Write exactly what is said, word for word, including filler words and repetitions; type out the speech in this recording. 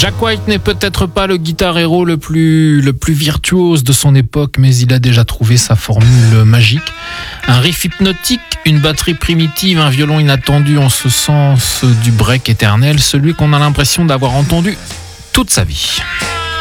Jack White n'est peut-être pas le guitar héros le plus, le plus virtuose de son époque, mais il a déjà trouvé sa formule magique. Un riff hypnotique, une batterie primitive, un violon inattendu en ce sens du break éternel, celui qu'on a l'impression d'avoir entendu toute sa vie.